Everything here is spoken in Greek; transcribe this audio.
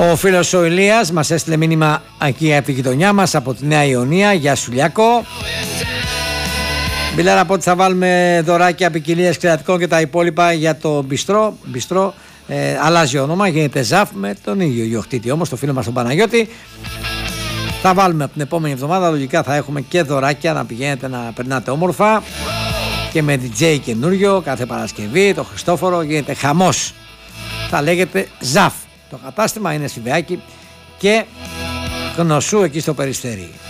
Ο φίλος ο Ηλίας μας έστειλε μήνυμα εκεί από τη γειτονιά μας, από τη Νέα Ιωνία. Γεια σου Λιάκο. Μπιλάρα, από ότι θα βάλουμε δωράκια, ποικιλίες κρεατικών και τα υπόλοιπα για το μπιστρό. Μπιστρό αλλάζει όνομα, γίνεται Ζαφ με τον ίδιο ιδιοκτήτη όμως, το φίλο μας τον Παναγιώτη. Θα βάλουμε από την επόμενη εβδομάδα, λογικά θα έχουμε και δωράκια να πηγαίνετε να περνάτε όμορφα. Και με DJ καινούριο κάθε Παρασκευή, το Χριστόφορο, γίνεται χαμός. Θα λέγεται Ζαφ. Το κατάστημα είναι στη Βεάκη και Γνωσού εκεί στο Περιστέρι.